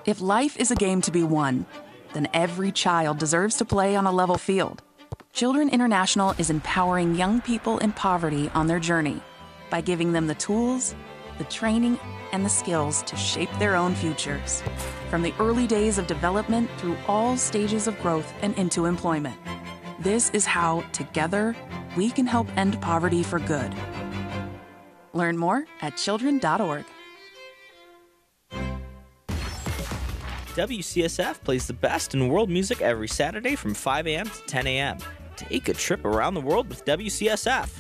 If life is a game to be won, then every child deserves to play on a level field. Children International is empowering young people in poverty on their journey by giving them the tools, the training, and the skills to shape their own futures, from the early days of development through all stages of growth and into employment. This is how, together, we can help end poverty for good. Learn more at children.org. WCSF plays the best in world music every Saturday from 5 a.m. to 10 a.m. Take a trip around the world with WCSF.